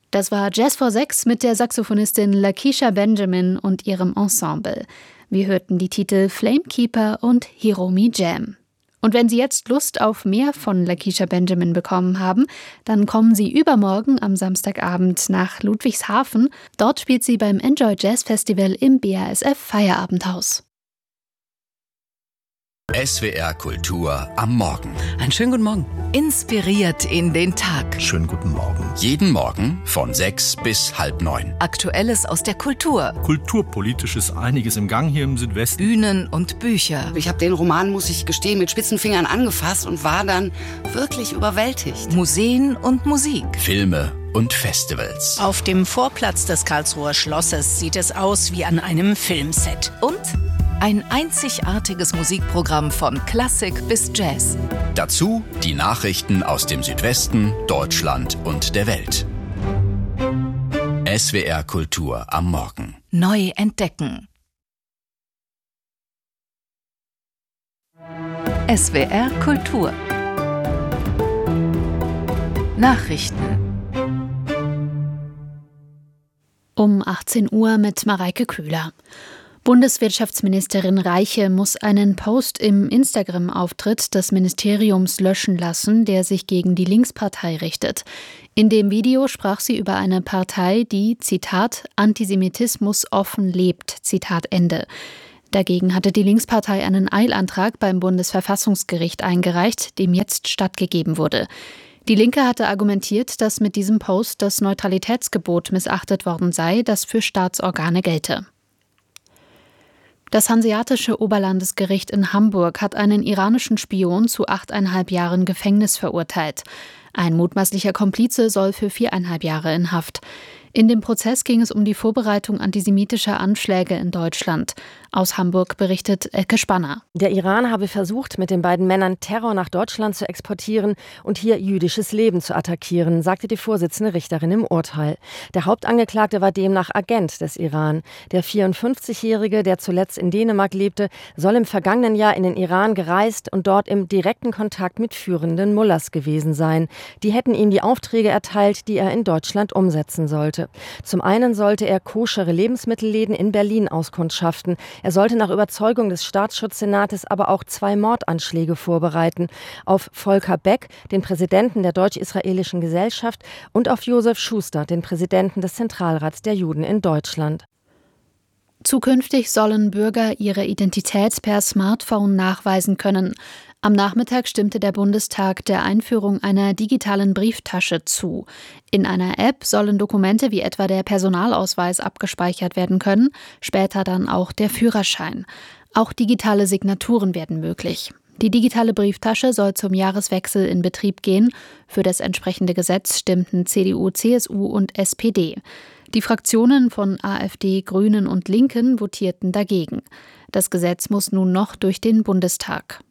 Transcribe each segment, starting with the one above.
Das war Jazz vor 6 mit der Saxophonistin Lakeisha Benjamin und ihrem Ensemble. Wir hörten die Titel Flamekeeper und Hiromi Jam. Und wenn Sie jetzt Lust auf mehr von Lakeisha Benjamin bekommen haben, dann kommen Sie übermorgen am Samstagabend nach Ludwigshafen. Dort spielt sie beim Enjoy Jazz Festival im BASF Feierabendhaus. SWR Kultur am Morgen. Einen schönen guten Morgen. Inspiriert in den Tag. Schönen guten Morgen. Jeden Morgen von 6 bis halb 9. Aktuelles aus der Kultur. Kulturpolitisch ist einiges im Gang hier im Südwesten. Bühnen und Bücher. Ich habe den Roman, muss ich gestehen, mit spitzen Fingern angefasst und war dann wirklich überwältigt. Museen und Musik. Filme und Festivals. Auf dem Vorplatz des Karlsruher Schlosses sieht es aus wie an einem Filmset. Und ein einzigartiges Musikprogramm von Klassik bis Jazz. Dazu die Nachrichten aus dem Südwesten, Deutschland und der Welt. SWR Kultur am Morgen. Neu entdecken. SWR Kultur. Nachrichten. Um 18 Uhr mit Mareike Kühler. Bundeswirtschaftsministerin Reiche muss einen Post im Instagram-Auftritt des Ministeriums löschen lassen, der sich gegen die Linkspartei richtet. In dem Video sprach sie über eine Partei, die, Zitat, Antisemitismus offen lebt, Zitat Ende. Dagegen hatte die Linkspartei einen Eilantrag beim Bundesverfassungsgericht eingereicht, dem jetzt stattgegeben wurde. Die Linke hatte argumentiert, dass mit diesem Post das Neutralitätsgebot missachtet worden sei, das für Staatsorgane gelte. Das Hanseatische Oberlandesgericht in Hamburg hat einen iranischen Spion zu 8,5 Jahren Gefängnis verurteilt. Ein mutmaßlicher Komplize soll für 4,5 Jahre in Haft. In dem Prozess ging es um die Vorbereitung antisemitischer Anschläge in Deutschland. Aus Hamburg berichtet Elke Spanner. Der Iran habe versucht, mit den beiden Männern Terror nach Deutschland zu exportieren und hier jüdisches Leben zu attackieren, sagte die Vorsitzende Richterin im Urteil. Der Hauptangeklagte war demnach Agent des Iran. Der 54-Jährige, der zuletzt in Dänemark lebte, soll im vergangenen Jahr in den Iran gereist und dort im direkten Kontakt mit führenden Mullahs gewesen sein. Die hätten ihm die Aufträge erteilt, die er in Deutschland umsetzen sollte. Zum einen sollte er koschere Lebensmittelläden in Berlin auskundschaften. Er sollte nach Überzeugung des Staatsschutzsenates aber auch 2 Mordanschläge vorbereiten. Auf Volker Beck, den Präsidenten der Deutsch-Israelischen Gesellschaft, und auf Josef Schuster, den Präsidenten des Zentralrats der Juden in Deutschland. Zukünftig sollen Bürger ihre Identität per Smartphone nachweisen können. Am Nachmittag stimmte der Bundestag der Einführung einer digitalen Brieftasche zu. In einer App sollen Dokumente wie etwa der Personalausweis abgespeichert werden können, später dann auch der Führerschein. Auch digitale Signaturen werden möglich. Die digitale Brieftasche soll zum Jahreswechsel in Betrieb gehen. Für das entsprechende Gesetz stimmten CDU, CSU und SPD. Die Fraktionen von AfD, Grünen und Linken votierten dagegen. Das Gesetz muss nun noch durch den Bundesrat.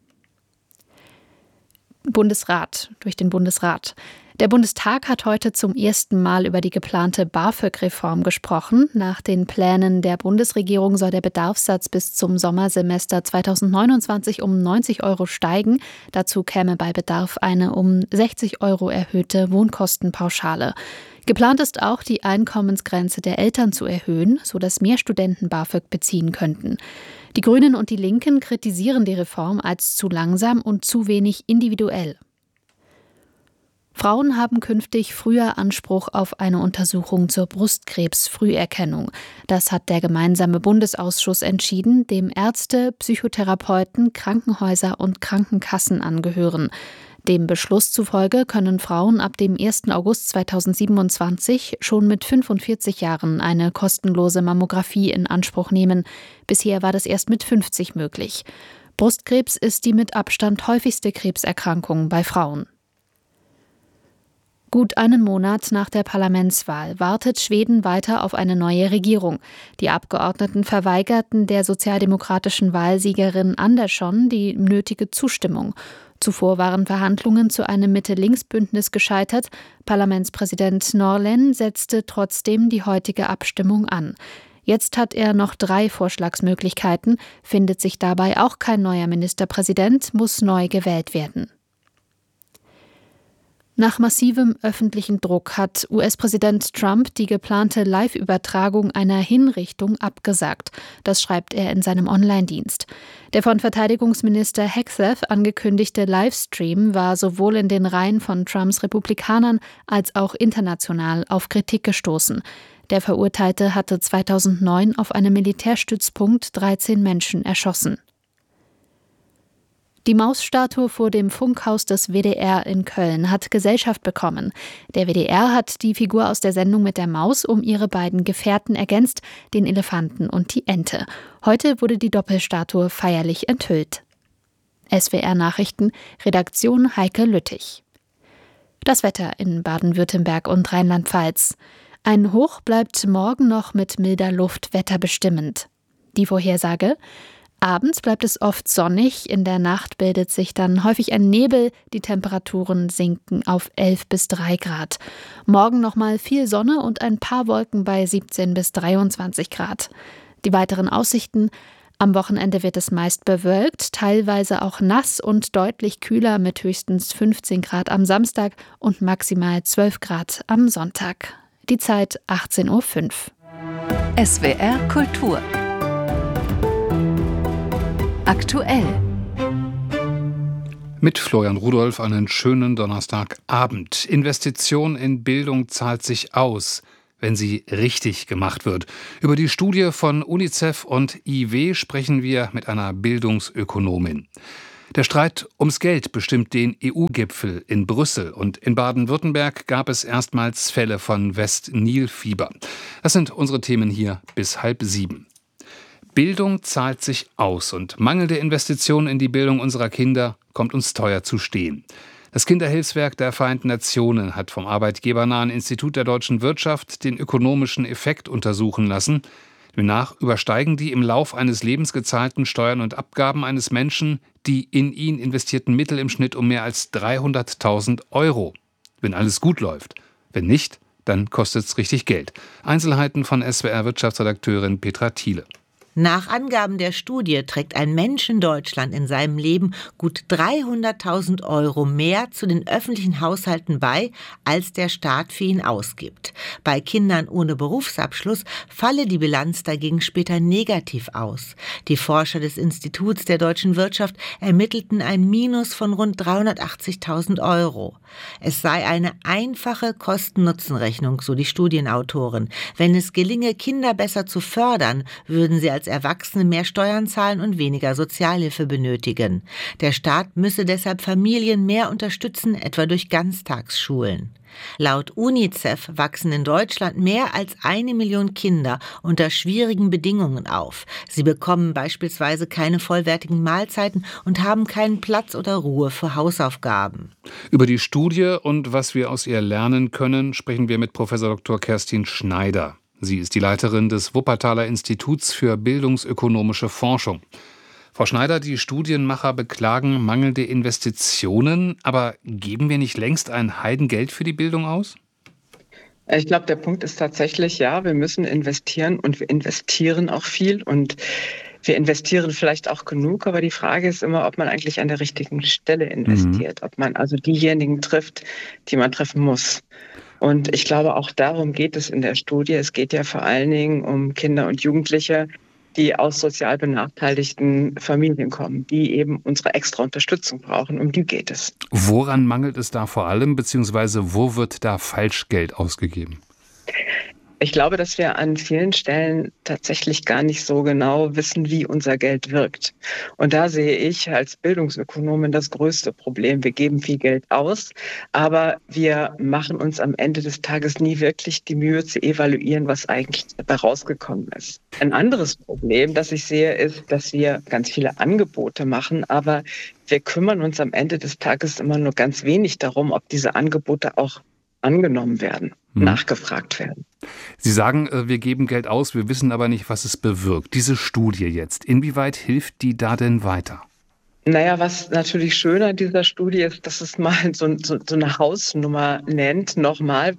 Der Bundestag hat heute zum ersten Mal über die geplante BAföG-Reform gesprochen. Nach den Plänen der Bundesregierung soll der Bedarfssatz bis zum Sommersemester 2029 um 90 € steigen. Dazu käme bei Bedarf eine um 60 € erhöhte Wohnkostenpauschale. Geplant ist auch, die Einkommensgrenze der Eltern zu erhöhen, sodass mehr Studenten BAföG beziehen könnten. Die Grünen und die Linken kritisieren die Reform als zu langsam und zu wenig individuell. Frauen haben künftig früher Anspruch auf eine Untersuchung zur Brustkrebsfrüherkennung. Das hat der gemeinsame Bundesausschuss entschieden, dem Ärzte, Psychotherapeuten, Krankenhäuser und Krankenkassen angehören. Dem Beschluss zufolge können Frauen ab dem 1. August 2027 schon mit 45 Jahren eine kostenlose Mammographie in Anspruch nehmen. Bisher war das erst mit 50 möglich. Brustkrebs ist die mit Abstand häufigste Krebserkrankung bei Frauen. Gut einen Monat nach der Parlamentswahl wartet Schweden weiter auf eine neue Regierung. Die Abgeordneten verweigerten der sozialdemokratischen Wahlsiegerin Andersson die nötige Zustimmung. Zuvor waren Verhandlungen zu einem Mitte-Links-Bündnis gescheitert. Parlamentspräsident Norlén setzte trotzdem die heutige Abstimmung an. Jetzt hat er noch 3 Vorschlagsmöglichkeiten. Findet sich dabei auch kein neuer Ministerpräsident, muss neu gewählt werden. Nach massivem öffentlichen Druck hat US-Präsident Trump die geplante Live-Übertragung einer Hinrichtung abgesagt. Das schreibt er in seinem Online-Dienst. Der von Verteidigungsminister Hegseth angekündigte Livestream war sowohl in den Reihen von Trumps Republikanern als auch international auf Kritik gestoßen. Der Verurteilte hatte 2009 auf einem Militärstützpunkt 13 Menschen erschossen. Die Mausstatue vor dem Funkhaus des WDR in Köln hat Gesellschaft bekommen. Der WDR hat die Figur aus der Sendung mit der Maus um ihre beiden Gefährten ergänzt, den Elefanten und die Ente. Heute wurde die Doppelstatue feierlich enthüllt. SWR Nachrichten, Redaktion Heike Lüttich. Das Wetter in Baden-Württemberg und Rheinland-Pfalz. Ein Hoch bleibt morgen noch mit milder Luft wetterbestimmend. Die Vorhersage: Abends bleibt es oft sonnig, in der Nacht bildet sich dann häufig ein Nebel, die Temperaturen sinken auf 11 bis 3 Grad. Morgen nochmal viel Sonne und ein paar Wolken bei 17 bis 23 Grad. Die weiteren Aussichten: Am Wochenende wird es meist bewölkt, teilweise auch nass und deutlich kühler mit höchstens 15 Grad am Samstag und maximal 12 Grad am Sonntag. Die Zeit 18:05 Uhr. SWR Kultur. Aktuell. Mit Florian Rudolph einen schönen Donnerstagabend. Investition in Bildung zahlt sich aus, wenn sie richtig gemacht wird. Über die Studie von UNICEF und IW sprechen wir mit einer Bildungsökonomin. Der Streit ums Geld bestimmt den EU-Gipfel in Brüssel und in Baden-Württemberg gab es erstmals Fälle von West-Nil-Fieber. Das sind unsere Themen hier bis 6:30. Bildung zahlt sich aus und mangelnde Investitionen in die Bildung unserer Kinder kommt uns teuer zu stehen. Das Kinderhilfswerk der Vereinten Nationen hat vom arbeitgebernahen Institut der deutschen Wirtschaft den ökonomischen Effekt untersuchen lassen. Demnach übersteigen die im Lauf eines Lebens gezahlten Steuern und Abgaben eines Menschen die in ihn investierten Mittel im Schnitt um mehr als 300.000 Euro. Wenn alles gut läuft. Wenn nicht, dann kostet es richtig Geld. Einzelheiten von SWR-Wirtschaftsredakteurin Petra Thiele. Nach Angaben der Studie trägt ein Mensch in Deutschland in seinem Leben gut 300.000 Euro mehr zu den öffentlichen Haushalten bei, als der Staat für ihn ausgibt. Bei Kindern ohne Berufsabschluss falle die Bilanz dagegen später negativ aus. Die Forscher des Instituts der deutschen Wirtschaft ermittelten ein Minus von rund 380.000 Euro. Es sei eine einfache Kosten-Nutzen-Rechnung, so die Studienautorin. Wenn es gelinge, Kinder besser zu fördern, würden sie als Erwachsene mehr Steuern zahlen und weniger Sozialhilfe benötigen. Der Staat müsse deshalb Familien mehr unterstützen, etwa durch Ganztagsschulen. Laut UNICEF wachsen in Deutschland mehr als 1 Million Kinder unter schwierigen Bedingungen auf. Sie bekommen beispielsweise keine vollwertigen Mahlzeiten und haben keinen Platz oder Ruhe für Hausaufgaben. Über die Studie und was wir aus ihr lernen können, sprechen wir mit Prof. Dr. Kerstin Schneider. Sie ist die Leiterin des Wuppertaler Instituts für bildungsökonomische Forschung. Frau Schneider, die Studienmacher beklagen mangelnde Investitionen, aber geben wir nicht längst ein Heidengeld für die Bildung aus? Ich glaube, der Punkt ist tatsächlich, ja, wir müssen investieren und wir investieren auch viel und wir investieren vielleicht auch genug, aber die Frage ist immer, ob man eigentlich an der richtigen Stelle investiert, ob man also diejenigen trifft, die man treffen muss. Und ich glaube, auch darum geht es in der Studie. Es geht ja vor allen Dingen um Kinder und Jugendliche, die aus sozial benachteiligten Familien kommen, die eben unsere extra Unterstützung brauchen. Um die geht es. Woran mangelt es da vor allem, beziehungsweise wo wird da Falschgeld ausgegeben? Ich glaube, dass wir an vielen Stellen tatsächlich gar nicht so genau wissen, wie unser Geld wirkt. Und da sehe ich als Bildungsökonomin das größte Problem. Wir geben viel Geld aus, aber wir machen uns am Ende des Tages nie wirklich die Mühe zu evaluieren, was eigentlich dabei rausgekommen ist. Ein anderes Problem, das ich sehe, ist, dass wir ganz viele Angebote machen, aber wir kümmern uns am Ende des Tages immer nur ganz wenig darum, ob diese Angebote auch angenommen werden, nachgefragt werden. Sie sagen, wir geben Geld aus, wir wissen aber nicht, was es bewirkt. Diese Studie jetzt, inwieweit hilft die da denn weiter? Naja, was natürlich schön an dieser Studie ist, dass es mal so eine Hausnummer nennt, nochmal,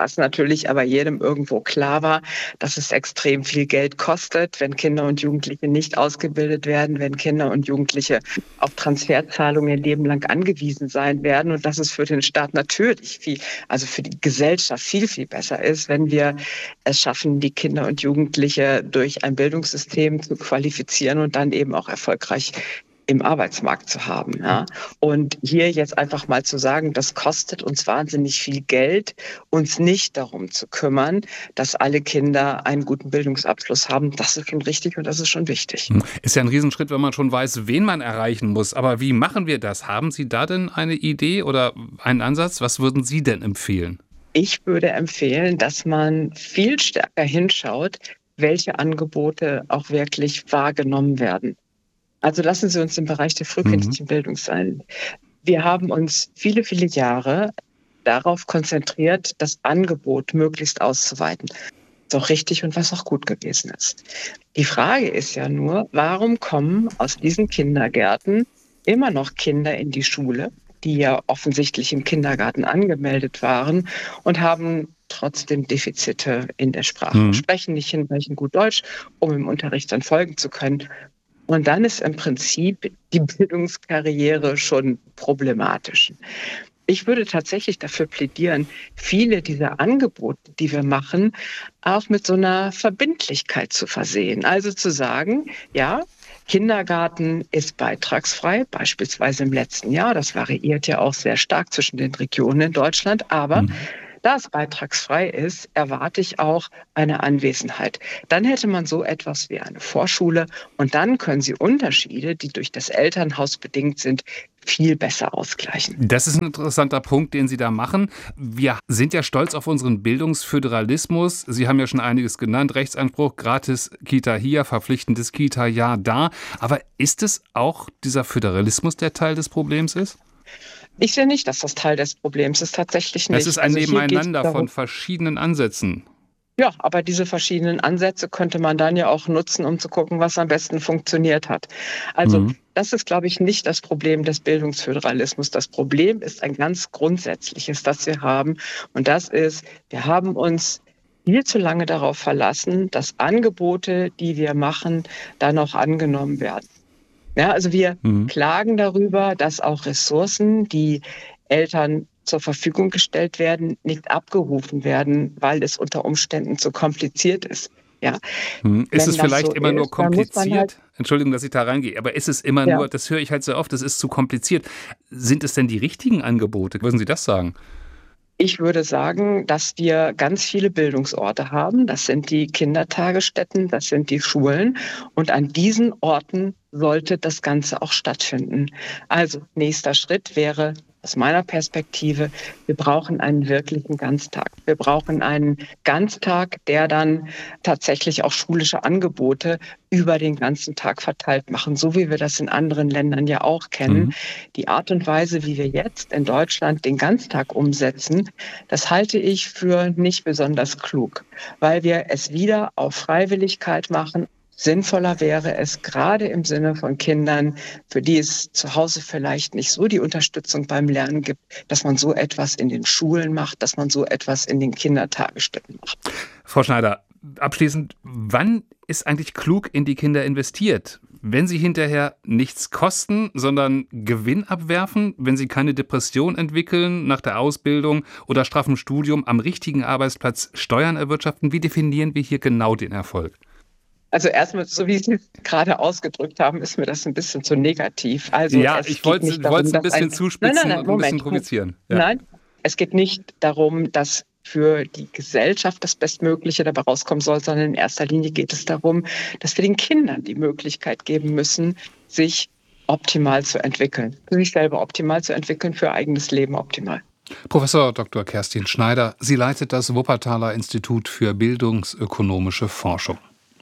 Was natürlich aber jedem irgendwo klar war, dass es extrem viel Geld kostet, wenn Kinder und Jugendliche nicht ausgebildet werden, wenn Kinder und Jugendliche auf Transferzahlungen ihr Leben lang angewiesen sein werden und dass es für den Staat natürlich also für die Gesellschaft viel, viel besser ist, wenn wir es schaffen, die Kinder und Jugendliche durch ein Bildungssystem zu qualifizieren und dann eben auch erfolgreich im Arbeitsmarkt zu haben. Ja. Und hier jetzt einfach mal zu sagen, das kostet uns wahnsinnig viel Geld, uns nicht darum zu kümmern, dass alle Kinder einen guten Bildungsabschluss haben, das ist schon richtig und das ist schon wichtig. Ist ja ein Riesenschritt, wenn man schon weiß, wen man erreichen muss. Aber wie machen wir das? Haben Sie da denn eine Idee oder einen Ansatz? Was würden Sie denn empfehlen? Ich würde empfehlen, dass man viel stärker hinschaut, welche Angebote auch wirklich wahrgenommen werden. Also lassen Sie uns im Bereich der frühkindlichen Bildung sein. Wir haben uns viele, viele Jahre darauf konzentriert, das Angebot möglichst auszuweiten. Was auch richtig und was auch gut gewesen ist. Die Frage ist ja nur, warum kommen aus diesen Kindergärten immer noch Kinder in die Schule, die ja offensichtlich im Kindergarten angemeldet waren und haben trotzdem Defizite in der Sprache, sprechen nicht hinreichend gut Deutsch, um im Unterricht dann folgen zu können. Und dann ist im Prinzip die Bildungskarriere schon problematisch. Ich würde tatsächlich dafür plädieren, viele dieser Angebote, die wir machen, auch mit so einer Verbindlichkeit zu versehen. Also zu sagen, ja, Kindergarten ist beitragsfrei, beispielsweise im letzten Jahr. Das variiert ja auch sehr stark zwischen den Regionen in Deutschland, aber da es beitragsfrei ist, erwarte ich auch eine Anwesenheit. Dann hätte man so etwas wie eine Vorschule und dann können Sie Unterschiede, die durch das Elternhaus bedingt sind, viel besser ausgleichen. Das ist ein interessanter Punkt, den Sie da machen. Wir sind ja stolz auf unseren Bildungsföderalismus. Sie haben ja schon einiges genannt. Rechtsanspruch, gratis Kita hier, verpflichtendes Kita-Jahr da. Aber ist es auch dieser Föderalismus, der Teil des Problems ist? Ich sehe nicht, dass das Teil des Problems ist, tatsächlich nicht. Es ist ein Nebeneinander von verschiedenen Ansätzen. Ja, aber diese verschiedenen Ansätze könnte man dann ja auch nutzen, um zu gucken, was am besten funktioniert hat. Also das ist, glaube ich, nicht das Problem des Bildungsföderalismus. Das Problem ist ein ganz grundsätzliches, das wir haben. Und das ist, wir haben uns viel zu lange darauf verlassen, dass Angebote, die wir machen, dann auch angenommen werden. Ja, also wir klagen darüber, dass auch Ressourcen, die Eltern zur Verfügung gestellt werden, nicht abgerufen werden, weil es unter Umständen zu kompliziert ist. Ja. Ist es vielleicht so immer nur kompliziert? Entschuldigung, dass ich da reingehe, aber ist es immer nur, das höre ich halt sehr oft, es ist zu kompliziert. Sind es denn die richtigen Angebote? Würden Sie das sagen? Ich würde sagen, dass wir ganz viele Bildungsorte haben. Das sind die Kindertagesstätten, das sind die Schulen. Und an diesen Orten sollte das Ganze auch stattfinden. Also nächster Schritt wäre aus meiner Perspektive, wir brauchen einen wirklichen Ganztag. Wir brauchen einen Ganztag, der dann tatsächlich auch schulische Angebote über den ganzen Tag verteilt machen, so wie wir das in anderen Ländern ja auch kennen. Die Art und Weise, wie wir jetzt in Deutschland den Ganztag umsetzen, das halte ich für nicht besonders klug, weil wir es wieder auf Freiwilligkeit machen. Sinnvoller wäre es gerade im Sinne von Kindern, für die es zu Hause vielleicht nicht so die Unterstützung beim Lernen gibt, dass man so etwas in den Schulen macht, dass man so etwas in den Kindertagesstätten macht. Frau Schneider, abschließend, wann ist eigentlich klug in die Kinder investiert? Wenn sie hinterher nichts kosten, sondern Gewinn abwerfen, wenn sie keine Depression entwickeln nach der Ausbildung oder straffem Studium am richtigen Arbeitsplatz Steuern erwirtschaften, wie definieren wir hier genau den Erfolg? Also erstmal, so wie Sie es gerade ausgedrückt haben, ist mir das ein bisschen zu negativ. Also ja, ich wollte es ein bisschen zuspitzen und ein bisschen provozieren. Ja. Nein, es geht nicht darum, dass für die Gesellschaft das Bestmögliche dabei rauskommen soll, sondern in erster Linie geht es darum, dass wir den Kindern die Möglichkeit geben müssen, sich optimal zu entwickeln. Für sich selber optimal zu entwickeln, für eigenes Leben optimal. Professor Dr. Kerstin Schneider, sie leitet das Wuppertaler Institut für bildungsökonomische Forschung.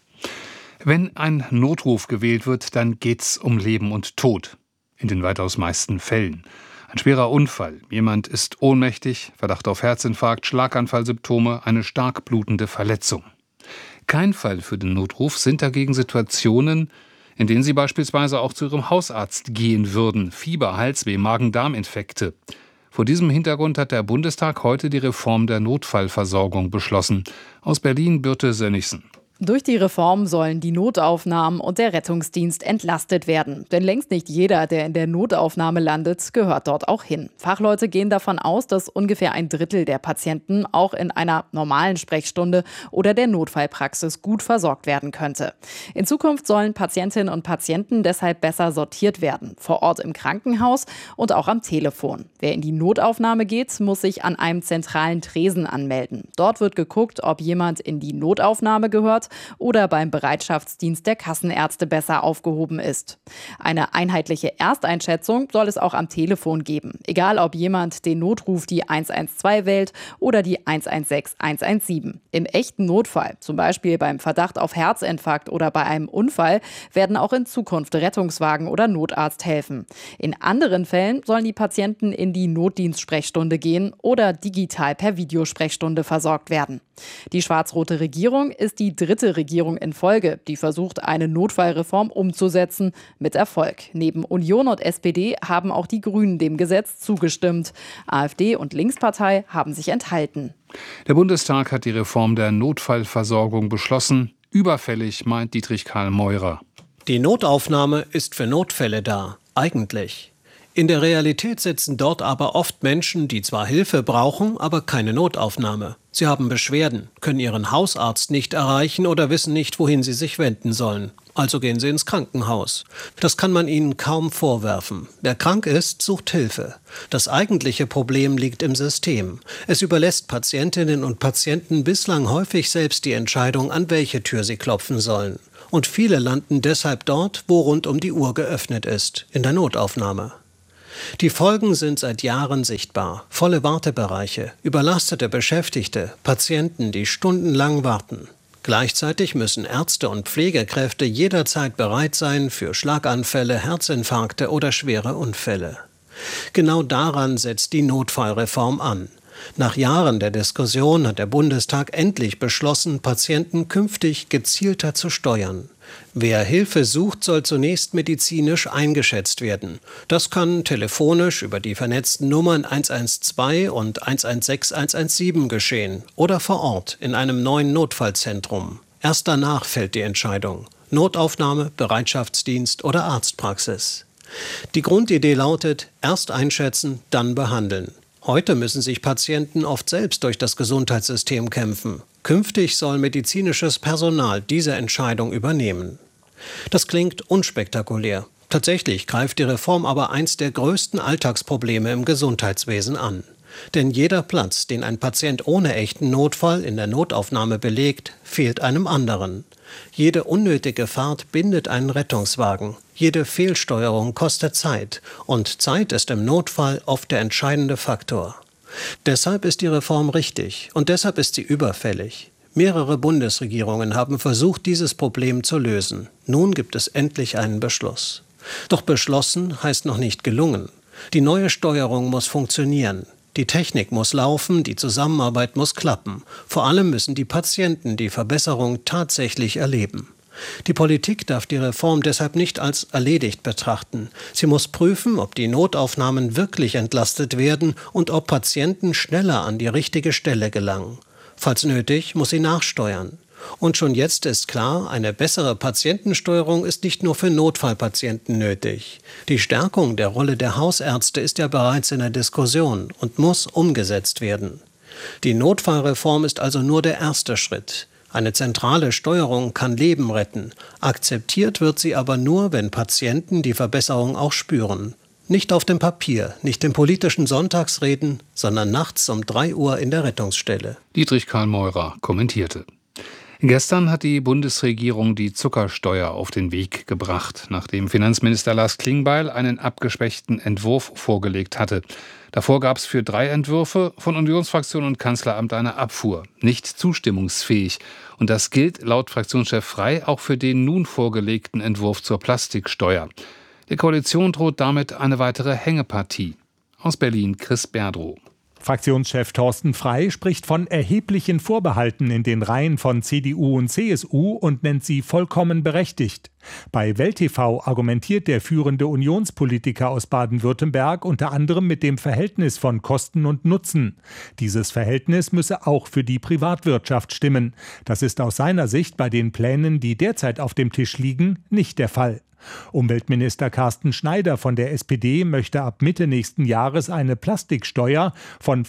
Wenn ein Notruf gewählt wird, dann geht's um Leben und Tod. In den weitaus meisten Fällen. Ein schwerer Unfall, jemand ist ohnmächtig, Verdacht auf Herzinfarkt, Schlaganfallsymptome, eine stark blutende Verletzung. Kein Fall für den Notruf sind dagegen Situationen, in denen Sie beispielsweise auch zu Ihrem Hausarzt gehen würden. Fieber, Halsweh, Magen-Darm-Infekte. Vor diesem Hintergrund hat der Bundestag heute die Reform der Notfallversorgung beschlossen. Aus Berlin Birte Sönnigsen. Durch die Reform sollen die Notaufnahmen und der Rettungsdienst entlastet werden. Denn längst nicht jeder, der in der Notaufnahme landet, gehört dort auch hin. Fachleute gehen davon aus, dass ungefähr 1/3 der Patienten auch in einer normalen Sprechstunde oder der Notfallpraxis gut versorgt werden könnte. In Zukunft sollen Patientinnen und Patienten deshalb besser sortiert werden. Vor Ort im Krankenhaus und auch am Telefon. Wer in die Notaufnahme geht, muss sich an einem zentralen Tresen anmelden. Dort wird geguckt, ob jemand in die Notaufnahme gehört oder beim Bereitschaftsdienst der Kassenärzte besser aufgehoben ist. Eine einheitliche Ersteinschätzung soll es auch am Telefon geben. Egal, ob jemand den Notruf die 112 wählt oder die 116 117. Im echten Notfall, zum Beispiel beim Verdacht auf Herzinfarkt oder bei einem Unfall, werden auch in Zukunft Rettungswagen oder Notarzt helfen. In anderen Fällen sollen die Patienten in die Notdienstsprechstunde gehen oder digital per Videosprechstunde versorgt werden. Die schwarz-rote Regierung ist die dritte Regierung in Folge, die versucht, eine Notfallreform umzusetzen, mit Erfolg. Neben Union und SPD haben auch die Grünen dem Gesetz zugestimmt. AfD und Linkspartei haben sich enthalten. Der Bundestag hat die Reform der Notfallversorgung beschlossen. Überfällig, meint Dietrich Karl Meurer. Die Notaufnahme ist für Notfälle da, eigentlich. In der Realität sitzen dort aber oft Menschen, die zwar Hilfe brauchen, aber keine Notaufnahme. Sie haben Beschwerden, können ihren Hausarzt nicht erreichen oder wissen nicht, wohin sie sich wenden sollen. Also gehen sie ins Krankenhaus. Das kann man ihnen kaum vorwerfen. Wer krank ist, sucht Hilfe. Das eigentliche Problem liegt im System. Es überlässt Patientinnen und Patienten bislang häufig selbst die Entscheidung, an welche Tür sie klopfen sollen. Und viele landen deshalb dort, wo rund um die Uhr geöffnet ist, in der Notaufnahme. Die Folgen sind seit Jahren sichtbar. Volle Wartebereiche, überlastete Beschäftigte, Patienten, die stundenlang warten. Gleichzeitig müssen Ärzte und Pflegekräfte jederzeit bereit sein für Schlaganfälle, Herzinfarkte oder schwere Unfälle. Genau daran setzt die Notfallreform an. Nach Jahren der Diskussion hat der Bundestag endlich beschlossen, Patienten künftig gezielter zu steuern. Wer Hilfe sucht, soll zunächst medizinisch eingeschätzt werden. Das kann telefonisch über die vernetzten Nummern 112 und 116 117 geschehen oder vor Ort in einem neuen Notfallzentrum. Erst danach fällt die Entscheidung: Notaufnahme, Bereitschaftsdienst oder Arztpraxis. Die Grundidee lautet: erst einschätzen, dann behandeln. Heute müssen sich Patienten oft selbst durch das Gesundheitssystem kämpfen. Künftig soll medizinisches Personal diese Entscheidung übernehmen. Das klingt unspektakulär. Tatsächlich greift die Reform aber eins der größten Alltagsprobleme im Gesundheitswesen an. Denn jeder Platz, den ein Patient ohne echten Notfall in der Notaufnahme belegt, fehlt einem anderen. Jede unnötige Fahrt bindet einen Rettungswagen. Jede Fehlsteuerung kostet Zeit. Und Zeit ist im Notfall oft der entscheidende Faktor. Deshalb ist die Reform richtig und deshalb ist sie überfällig. Mehrere Bundesregierungen haben versucht, dieses Problem zu lösen. Nun gibt es endlich einen Beschluss. Doch beschlossen heißt noch nicht gelungen. Die neue Steuerung muss funktionieren. Die Technik muss laufen, die Zusammenarbeit muss klappen. Vor allem müssen die Patienten die Verbesserung tatsächlich erleben. Die Politik darf die Reform deshalb nicht als erledigt betrachten. Sie muss prüfen, ob die Notaufnahmen wirklich entlastet werden und ob Patienten schneller an die richtige Stelle gelangen. Falls nötig, muss sie nachsteuern. Und schon jetzt ist klar, eine bessere Patientensteuerung ist nicht nur für Notfallpatienten nötig. Die Stärkung der Rolle der Hausärzte ist ja bereits in der Diskussion und muss umgesetzt werden. Die Notfallreform ist also nur der erste Schritt. Eine zentrale Steuerung kann Leben retten. Akzeptiert wird sie aber nur, wenn Patienten die Verbesserung auch spüren. Nicht auf dem Papier, nicht in politischen Sonntagsreden, sondern nachts um 3 Uhr in der Rettungsstelle. Dietrich Karl Meurer kommentierte. Gestern hat die Bundesregierung die Zuckersteuer auf den Weg gebracht, nachdem Finanzminister Lars Klingbeil einen abgeschwächten Entwurf vorgelegt hatte. Davor gab es für 3 Entwürfe von Unionsfraktion und Kanzleramt eine Abfuhr, nicht zustimmungsfähig. Und das gilt laut Fraktionschef Frey auch für den nun vorgelegten Entwurf zur Plastiksteuer. Der Koalition droht damit eine weitere Hängepartie. Aus Berlin Chris Berdrow. Fraktionschef Thorsten Frey spricht von erheblichen Vorbehalten in den Reihen von CDU und CSU und nennt sie vollkommen berechtigt. Bei Welt TV argumentiert der führende Unionspolitiker aus Baden-Württemberg unter anderem mit dem Verhältnis von Kosten und Nutzen. Dieses Verhältnis müsse auch für die Privatwirtschaft stimmen. Das ist aus seiner Sicht bei den Plänen, die derzeit auf dem Tisch liegen, nicht der Fall. Umweltminister Carsten Schneider von der SPD möchte ab Mitte nächsten Jahres eine Plastiksteuer von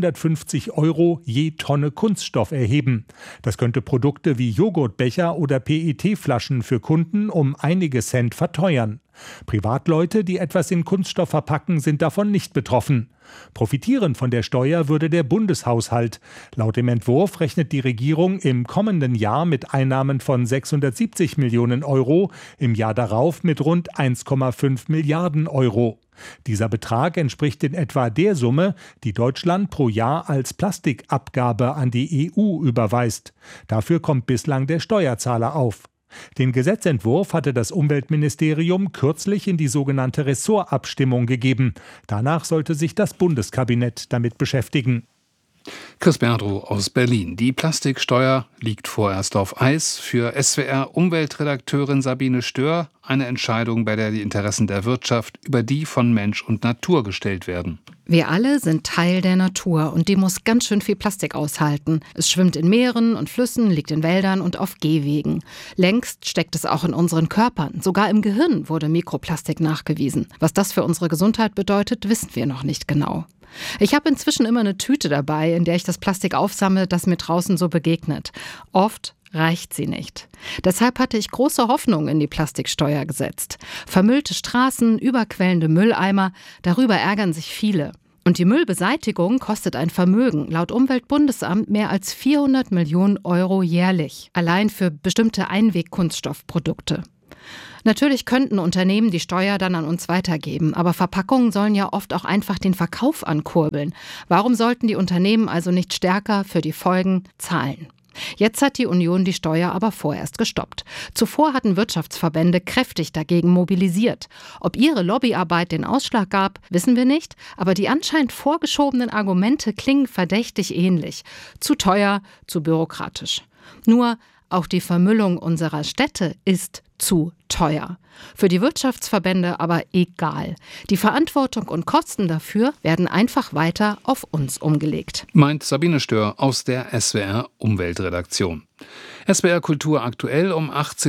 550 € je Tonne Kunststoff erheben. Das könnte Produkte wie Joghurtbecher oder PET-Flaschen für Kunden um einige Cent verteuern. Privatleute, die etwas in Kunststoff verpacken, sind davon nicht betroffen. Profitieren von der Steuer würde der Bundeshaushalt. Laut dem Entwurf rechnet die Regierung im kommenden Jahr mit Einnahmen von 670 Millionen €, im Jahr darauf mit rund 1,5 Milliarden €. Dieser Betrag entspricht in etwa der Summe, die Deutschland pro Jahr als Plastikabgabe an die EU überweist. Dafür kommt bislang der Steuerzahler auf. Den Gesetzentwurf hatte das Umweltministerium kürzlich in die sogenannte Ressortabstimmung gegeben. Danach sollte sich das Bundeskabinett damit beschäftigen. Chris Berdrow aus Berlin. Die Plastiksteuer liegt vorerst auf Eis. Für SWR-Umweltredakteurin Sabine Stör eine Entscheidung, bei der die Interessen der Wirtschaft über die von Mensch und Natur gestellt werden. Wir alle sind Teil der Natur und die muss ganz schön viel Plastik aushalten. Es schwimmt in Meeren und Flüssen, liegt in Wäldern und auf Gehwegen. Längst steckt es auch in unseren Körpern. Sogar im Gehirn wurde Mikroplastik nachgewiesen. Was das für unsere Gesundheit bedeutet, wissen wir noch nicht genau. Ich habe inzwischen immer eine Tüte dabei, in der ich das Plastik aufsammle, das mir draußen so begegnet. Oft reicht sie nicht. Deshalb hatte ich große Hoffnung in die Plastiksteuer gesetzt. Vermüllte Straßen, überquellende Mülleimer, darüber ärgern sich viele. Und die Müllbeseitigung kostet ein Vermögen, laut Umweltbundesamt mehr als 400 Millionen € jährlich, allein für bestimmte Einwegkunststoffprodukte. Natürlich könnten Unternehmen die Steuer dann an uns weitergeben, aber Verpackungen sollen ja oft auch einfach den Verkauf ankurbeln. Warum sollten die Unternehmen also nicht stärker für die Folgen zahlen? Jetzt hat die Union die Steuer aber vorerst gestoppt. Zuvor hatten Wirtschaftsverbände kräftig dagegen mobilisiert. Ob ihre Lobbyarbeit den Ausschlag gab, wissen wir nicht, aber die anscheinend vorgeschobenen Argumente klingen verdächtig ähnlich. Zu teuer, zu bürokratisch. Nur auch die Vermüllung unserer Städte ist zu teuer. Für die Wirtschaftsverbände aber egal. Die Verantwortung und Kosten dafür werden einfach weiter auf uns umgelegt. Meint Sabine Stör aus der SWR Umweltredaktion. SWR Kultur aktuell um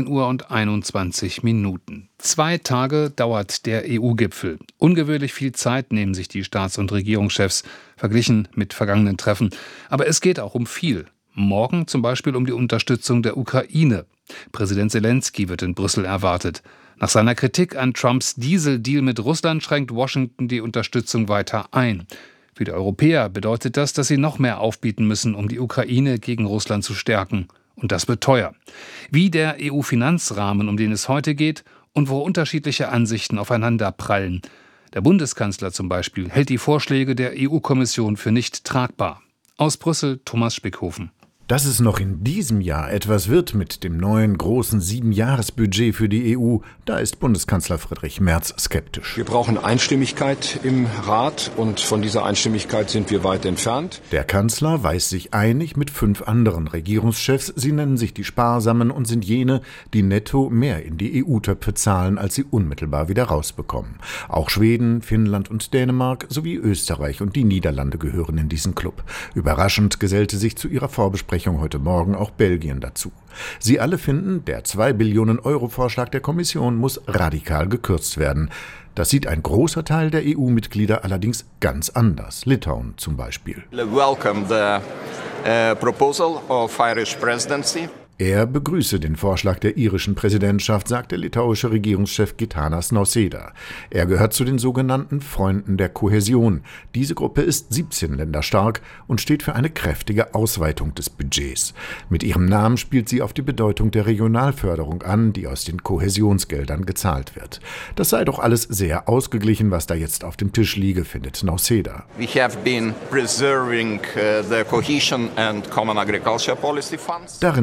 18:21 Uhr. 2 Tage dauert der EU-Gipfel. Ungewöhnlich viel Zeit nehmen sich die Staats- und Regierungschefs, verglichen mit vergangenen Treffen. Aber es geht auch um viel. Morgen zum Beispiel um die Unterstützung der Ukraine. Präsident Zelensky wird in Brüssel erwartet. Nach seiner Kritik an Trumps Dieseldeal mit Russland schränkt Washington die Unterstützung weiter ein. Für die Europäer bedeutet das, dass sie noch mehr aufbieten müssen, um die Ukraine gegen Russland zu stärken. Und das wird teuer. Wie der EU-Finanzrahmen, um den es heute geht, und wo unterschiedliche Ansichten aufeinander prallen. Der Bundeskanzler zum Beispiel hält die Vorschläge der EU-Kommission für nicht tragbar. Aus Brüssel, Thomas Spickhofen. Dass es noch in diesem Jahr etwas wird mit dem neuen großen 7-Jahres-Budget für die EU, da ist Bundeskanzler Friedrich Merz skeptisch. Wir brauchen Einstimmigkeit im Rat und von dieser Einstimmigkeit sind wir weit entfernt. Der Kanzler weiß sich einig mit 5 anderen Regierungschefs. Sie nennen sich die Sparsamen und sind jene, die netto mehr in die EU-Töpfe zahlen, als sie unmittelbar wieder rausbekommen. Auch Schweden, Finnland und Dänemark sowie Österreich und die Niederlande gehören in diesen Club. Überraschend gesellte sich zu ihrer Vorbesprechung heute Morgen auch Belgien dazu. Sie alle finden, der 2 Billionen € Vorschlag der Kommission muss radikal gekürzt werden. Das sieht ein großer Teil der EU-Mitglieder allerdings ganz anders. Litauen zum Beispiel. Welcome the proposal of Irish presidency. Er begrüße den Vorschlag der irischen Präsidentschaft, sagt der litauische Regierungschef Gitanas Nausėda. Er gehört zu den sogenannten Freunden der Kohäsion. Diese Gruppe ist 17 Länder stark und steht für eine kräftige Ausweitung des Budgets. Mit ihrem Namen spielt sie auf die Bedeutung der Regionalförderung an, die aus den Kohäsionsgeldern gezahlt wird. Das sei doch alles sehr ausgeglichen, was da jetzt auf dem Tisch liege, findet Nausėda. We have been preserving the cohesion and common agriculture policy funds. Darin sind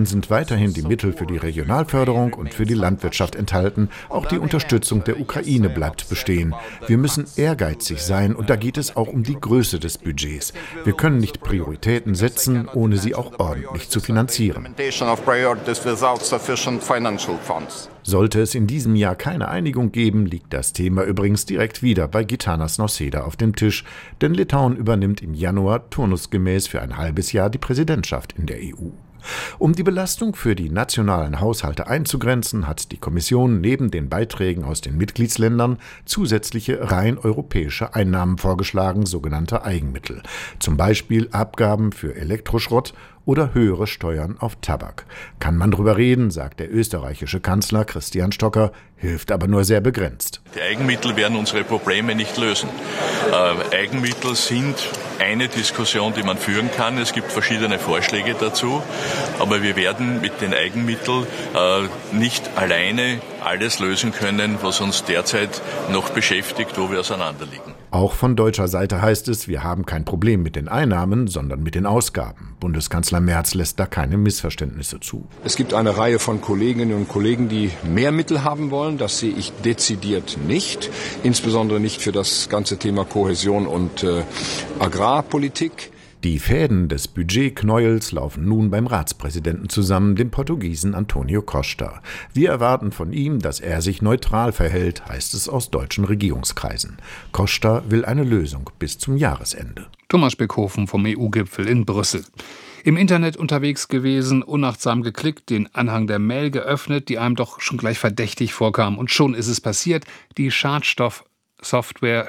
weiterhin die Mittel für die Regionalförderung und für die Landwirtschaft enthalten. Auch die Unterstützung der Ukraine bleibt bestehen. Wir müssen ehrgeizig sein und da geht es auch um die Größe des Budgets. Wir können nicht Prioritäten setzen, ohne sie auch ordentlich zu finanzieren. Sollte es in diesem Jahr keine Einigung geben, liegt das Thema übrigens direkt wieder bei Gitanas Nausėda auf dem Tisch, denn Litauen übernimmt im Januar turnusgemäß für ein halbes Jahr die Präsidentschaft in der EU. Um die Belastung für die nationalen Haushalte einzugrenzen, hat die Kommission neben den Beiträgen aus den Mitgliedsländern zusätzliche rein europäische Einnahmen vorgeschlagen, sogenannte Eigenmittel. Zum Beispiel Abgaben für Elektroschrott oder höhere Steuern auf Tabak. Kann man drüber reden, sagt der österreichische Kanzler Christian Stocker, hilft aber nur sehr begrenzt. Die Eigenmittel werden unsere Probleme nicht lösen. Eigenmittel sind eine Diskussion, die man führen kann. Es gibt verschiedene Vorschläge dazu, aber wir werden mit den Eigenmitteln nicht alleine alles lösen können, was uns derzeit noch beschäftigt, wo wir auseinanderliegen. Auch von deutscher Seite heißt es, wir haben kein Problem mit den Einnahmen, sondern mit den Ausgaben. Bundeskanzler Merz lässt da keine Missverständnisse zu. Es gibt eine Reihe von Kolleginnen und Kollegen, die mehr Mittel haben wollen. Das sehe ich dezidiert nicht. Insbesondere nicht für das ganze Thema Kohäsion und Agrarpolitik. Die Fäden des Budgetknäuels laufen nun beim Ratspräsidenten zusammen, dem Portugiesen Antonio Costa. Wir erwarten von ihm, dass er sich neutral verhält, heißt es aus deutschen Regierungskreisen. Costa will eine Lösung bis zum Jahresende. Thomas Beckhofen vom EU-Gipfel in Brüssel. Im Internet unterwegs gewesen, unachtsam geklickt, den Anhang der Mail geöffnet, die einem doch schon gleich verdächtig vorkam. Und schon ist es passiert, die Schadsoftware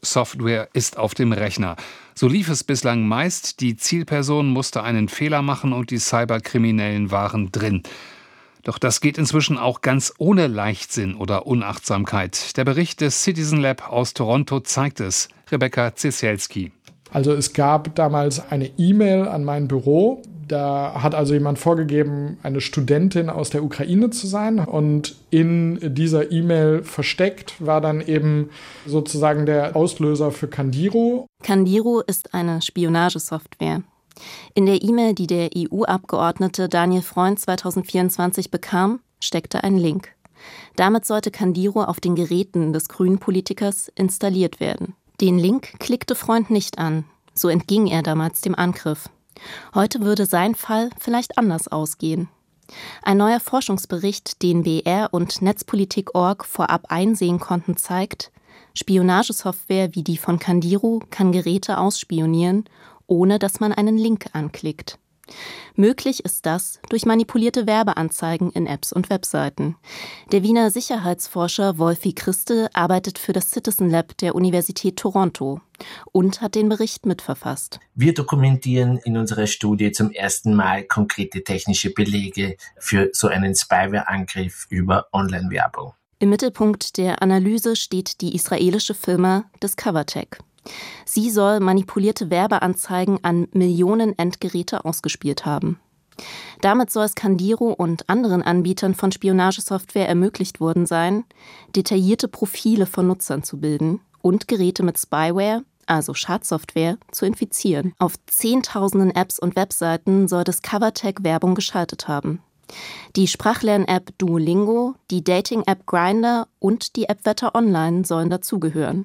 ist auf dem Rechner. So lief es bislang meist, die Zielperson musste einen Fehler machen und die Cyberkriminellen waren drin. Doch das geht inzwischen auch ganz ohne Leichtsinn oder Unachtsamkeit. Der Bericht des Citizen Lab aus Toronto zeigt es. Rebecca Ciesielski. Also es gab damals eine E-Mail an mein Büro. Da hat also jemand vorgegeben, eine Studentin aus der Ukraine zu sein. Und in dieser E-Mail versteckt war dann eben sozusagen der Auslöser für Candiro. Candiro ist eine Spionagesoftware. In der E-Mail, die der EU-Abgeordnete Daniel Freund 2024 bekam, steckte ein Link. Damit sollte Candiro auf den Geräten des grünen Politikers installiert werden. Den Link klickte Freund nicht an. So entging er damals dem Angriff. Heute würde sein Fall vielleicht anders ausgehen. Ein neuer Forschungsbericht, den BR und Netzpolitik.org vorab einsehen konnten, zeigt, Spionagesoftware wie die von Candiro kann Geräte ausspionieren, ohne dass man einen Link anklickt. Möglich ist das durch manipulierte Werbeanzeigen in Apps und Webseiten. Der Wiener Sicherheitsforscher Wolfi Christel arbeitet für das Citizen Lab der Universität Toronto und hat den Bericht mitverfasst. Wir dokumentieren in unserer Studie zum ersten Mal konkrete technische Belege für so einen Spyware-Angriff über Online-Werbung. Im Mittelpunkt der Analyse steht die israelische Firma DiscoverTech. Sie soll manipulierte Werbeanzeigen an Millionen Endgeräte ausgespielt haben. Damit soll es Candiro und anderen Anbietern von Spionagesoftware ermöglicht worden sein, detaillierte Profile von Nutzern zu bilden und Geräte mit Spyware, also Schadsoftware, zu infizieren. Auf Zehntausenden Apps und Webseiten soll DiscoverTech Werbung geschaltet haben. Die Sprachlern-App Duolingo, die Dating-App Grindr und die App Wetter Online sollen dazugehören.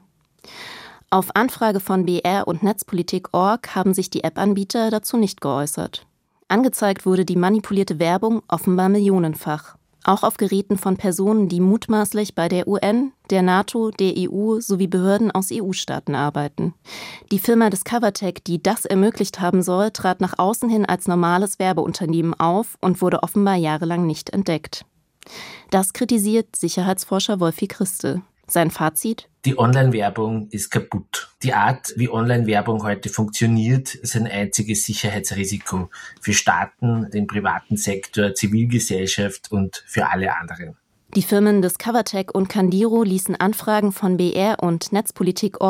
Auf Anfrage von BR und Netzpolitik.org haben sich die App-Anbieter dazu nicht geäußert. Angezeigt wurde die manipulierte Werbung offenbar millionenfach. Auch auf Geräten von Personen, die mutmaßlich bei der UN, der NATO, der EU sowie Behörden aus EU-Staaten arbeiten. Die Firma DiscoverTech, die das ermöglicht haben soll, trat nach außen hin als normales Werbeunternehmen auf und wurde offenbar jahrelang nicht entdeckt. Das kritisiert Sicherheitsforscher Wolfi Christel. Sein Fazit? Die Online-Werbung ist kaputt. Die Art, wie Online-Werbung heute funktioniert, ist ein einziges Sicherheitsrisiko für Staaten, den privaten Sektor, Zivilgesellschaft und für alle anderen. Die Firmen DiscoverTech und Candiro ließen Anfragen von BR und Netzpolitik.org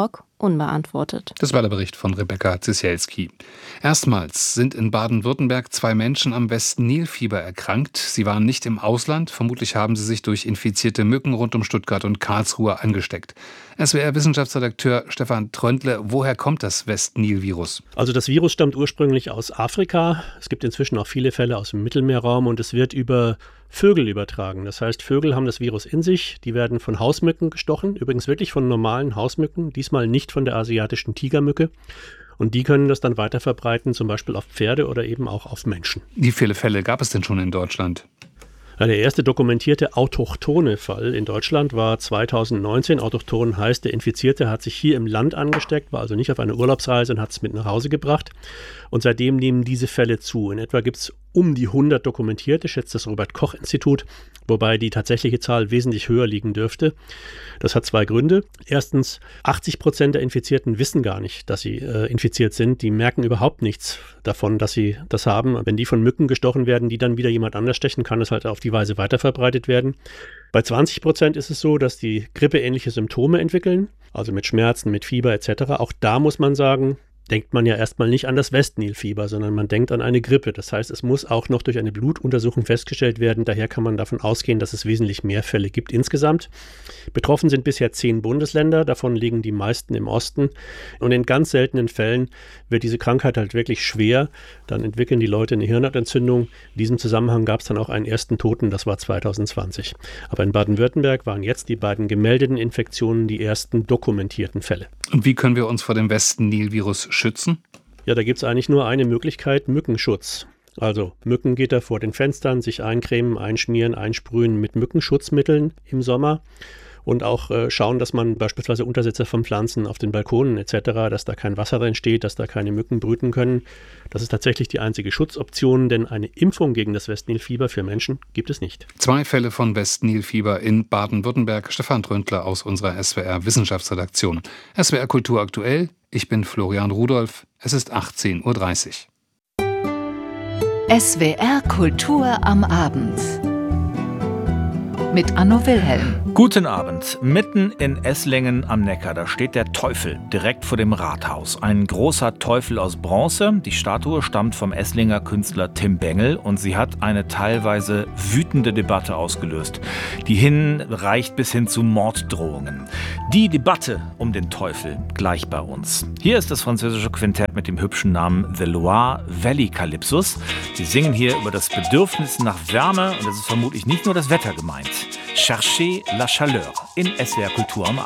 unbeantwortet. Das war der Bericht von Rebecca Zisielski. Erstmals sind in Baden-Württemberg 2 Menschen am West-Nil-Fieber erkrankt. Sie waren nicht im Ausland. Vermutlich haben sie sich durch infizierte Mücken rund um Stuttgart und Karlsruhe angesteckt. SWR-Wissenschaftsredakteur Stefan Tröndle, woher kommt das West-Nil-Virus? Also das Virus stammt ursprünglich aus Afrika. Es gibt inzwischen auch viele Fälle aus dem Mittelmeerraum und es wird über Vögel übertragen. Das heißt, Vögel haben das Virus in sich, die werden von Hausmücken gestochen, übrigens wirklich von normalen Hausmücken, diesmal nicht von der asiatischen Tigermücke. Und die können das dann weiter verbreiten, zum Beispiel auf Pferde oder eben auch auf Menschen. Wie viele Fälle gab es denn schon in Deutschland? Der erste dokumentierte autochthone Fall in Deutschland war 2019. Autochthon heißt, der Infizierte hat sich hier im Land angesteckt, war also nicht auf einer Urlaubsreise und hat es mit nach Hause gebracht. Und seitdem nehmen diese Fälle zu. In etwa gibt es um die 100 dokumentierte, schätzt das Robert-Koch-Institut, wobei die tatsächliche Zahl wesentlich höher liegen dürfte. Das hat 2 Gründe. Erstens, 80% der Infizierten wissen gar nicht, dass sie infiziert sind. Die merken überhaupt nichts davon, dass sie das haben. Wenn die von Mücken gestochen werden, die dann wieder jemand anders stechen, kann es halt auf die Weise weiterverbreitet werden. Bei 20% ist es so, dass die grippeähnliche Symptome entwickeln, also mit Schmerzen, mit Fieber etc. Auch da muss man sagen, denkt man ja erstmal nicht an das West-Nil-Fieber, sondern man denkt an eine Grippe. Das heißt, es muss auch noch durch eine Blutuntersuchung festgestellt werden. Daher kann man davon ausgehen, dass es wesentlich mehr Fälle gibt insgesamt. Betroffen sind bisher 10 Bundesländer, davon liegen die meisten im Osten. Und in ganz seltenen Fällen wird diese Krankheit halt wirklich schwer. Dann entwickeln die Leute eine Hirnhautentzündung. In diesem Zusammenhang gab es dann auch einen ersten Toten, das war 2020. Aber in Baden-Württemberg waren jetzt die beiden gemeldeten Infektionen die ersten dokumentierten Fälle. Und wie können wir uns vor dem West-Nil-Virus schützen? Ja, da gibt es eigentlich nur eine Möglichkeit, Mückenschutz. Also Mückengitter vor den Fenstern, sich eincremen, einschmieren, einsprühen mit Mückenschutzmitteln im Sommer und auch schauen, dass man beispielsweise Untersetzer von Pflanzen auf den Balkonen etc., dass da kein Wasser drin steht, dass da keine Mücken brüten können. Das ist tatsächlich die einzige Schutzoption, denn eine Impfung gegen das West-Nil-Fieber für Menschen gibt es nicht. 2 Fälle von West-Nil-Fieber in Baden-Württemberg. Stefan Tröndle aus unserer SWR-Wissenschaftsredaktion. SWR Kultur aktuell. Ich bin Florian Rudolph. Es ist 18:30 Uhr. SWR Kultur am Abend. Mit Anno Wilhelm. Guten Abend. Mitten in Esslingen am Neckar, da steht der Teufel, direkt vor dem Rathaus. Ein großer Teufel aus Bronze. Die Statue stammt vom Esslinger Künstler Tim Bengel und sie hat eine teilweise wütende Debatte ausgelöst, die reicht bis hin zu Morddrohungen. Die Debatte um den Teufel gleich bei uns. Hier ist das französische Quintett mit dem hübschen Namen The Loire Valley Calypsos. Sie singen hier über das Bedürfnis nach Wärme und es ist vermutlich nicht nur das Wetter gemeint. Cherchez la chaleur in SWR Kultur am Abend.